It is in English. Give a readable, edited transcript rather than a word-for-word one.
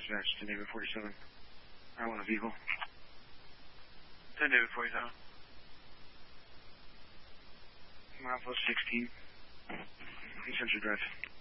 Dispatch, 10 David 47. I want a vehicle. 10 David 47. Mile plus 16. East Central Drive.